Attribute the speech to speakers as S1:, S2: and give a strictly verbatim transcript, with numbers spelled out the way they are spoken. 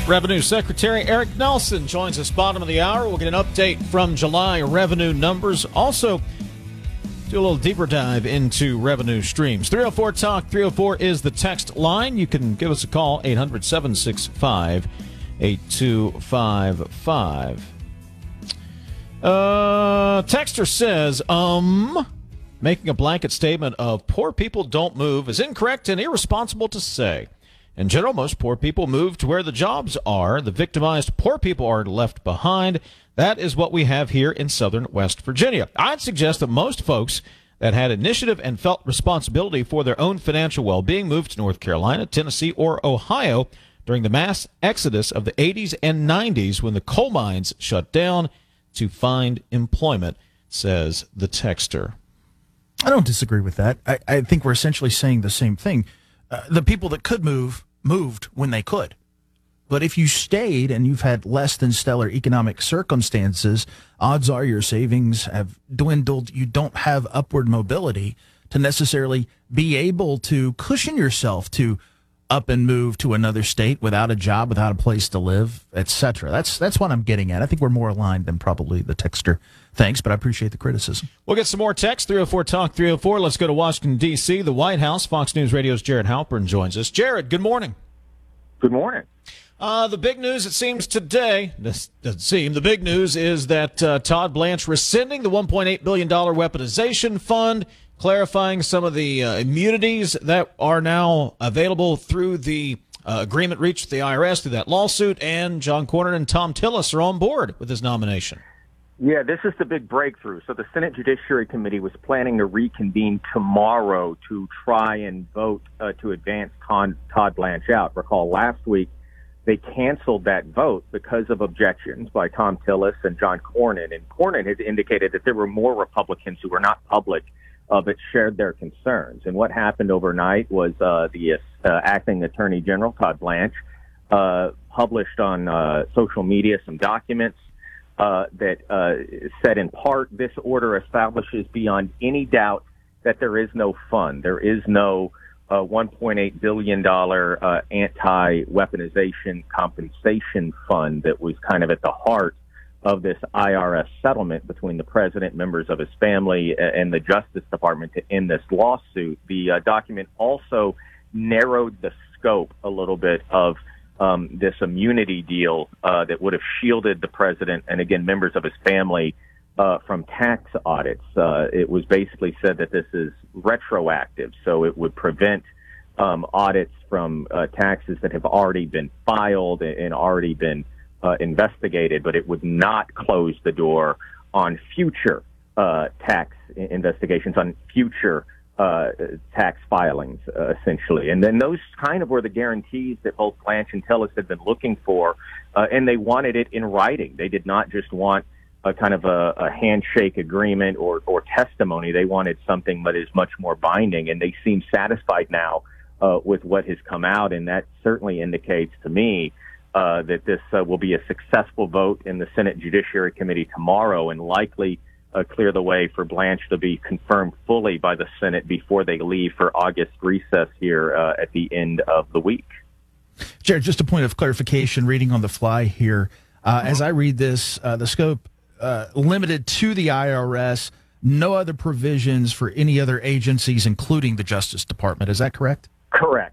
S1: Revenue Secretary Eric Nelson joins us bottom of the hour. We'll get an update from July revenue numbers. Also, do a little deeper dive into revenue streams. three oh four talk three oh four is the text line. You can give us a call, eight hundred, seven six five, eight two five five. Uh, texter says, um, making a blanket statement of poor people don't move is incorrect and irresponsible to say. In general, most poor people move to where the jobs are. The victimized poor people are left behind. That is what we have here in southern West Virginia. I'd suggest that most folks that had initiative and felt responsibility for their own financial well-being moved to North Carolina, Tennessee, or Ohio during the mass exodus of the eighties and nineties when the coal mines shut down to find employment, says the texter.
S2: I don't disagree with that. I, I think we're essentially saying the same thing. Uh, the people that could move moved when they could. But if you stayed and you've had less than stellar economic circumstances, odds are your savings have dwindled. You don't have upward mobility to necessarily be able to cushion yourself to up and move to another state without a job, without a place to live, et cetera. That's that's what I'm getting at. I think we're more aligned than probably the texter. Thanks, but I appreciate the criticism.
S1: We'll get some more text, three oh four talk three oh four. Let's go to Washington, D C The White House. Fox News Radio's Jared Halpern joins us. Jared, good morning.
S3: Good morning.
S1: Uh, the big news, it seems today, this doesn't seem, the big news is that uh, Todd Blanche rescinding the one point eight billion dollars weaponization fund, clarifying some of the uh, immunities that are now available through the uh, agreement reached with the I R S through that lawsuit, and John Cornyn and Thom Tillis are on board with his nomination.
S3: Yeah, this is the big breakthrough. So the Senate Judiciary Committee was planning to reconvene tomorrow to try and vote uh, to advance Todd, Todd Blanche out. Recall last week they canceled that vote because of objections by Thom Tillis and John Cornyn. And Cornyn has indicated that there were more Republicans who were not public uh, but shared their concerns. And what happened overnight was uh, the uh, acting Attorney General, Todd Blanche, uh, published on uh, social media some documents Uh, that uh, said in part, this order establishes beyond any doubt that there is no fund. There is no uh, one point eight billion dollars uh, anti-weaponization compensation fund that was kind of at the heart of this I R S settlement between the president, members of his family, and the Justice Department to end this lawsuit. The uh, document also narrowed the scope a little bit of Um, this immunity deal uh, that would have shielded the president and, again, members of his family uh, from tax audits. Uh, it was basically said that this is retroactive, so it would prevent um, audits from uh, taxes that have already been filed and already been uh, investigated, but it would not close the door on future uh, tax investigations, on future Uh, tax filings, uh, essentially. And then those kind of were the guarantees that both Blanche and Tillis had been looking for, uh, and they wanted it in writing. They did not just want a kind of a, a handshake agreement or, or testimony. They wanted something that is much more binding, and they seem satisfied now uh, with what has come out, and that certainly indicates to me uh, that this uh, will be a successful vote in the Senate Judiciary Committee tomorrow, and likely Uh, clear the way for Blanche to be confirmed fully by the Senate before they leave for August recess here uh, at the end of the week.
S2: Jared, just a point of clarification, reading on the fly here. Uh, as I read this, uh, the scope uh, limited to the I R S, no other provisions for any other agencies, including the Justice Department. Is that correct?
S3: Correct.